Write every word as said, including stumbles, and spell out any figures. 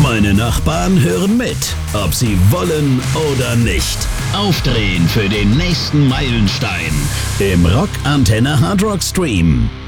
Meine Nachbarn hören mit, ob sie wollen oder nicht. Aufdrehen für den nächsten Meilenstein im Rock Antenne Hard Rock Stream.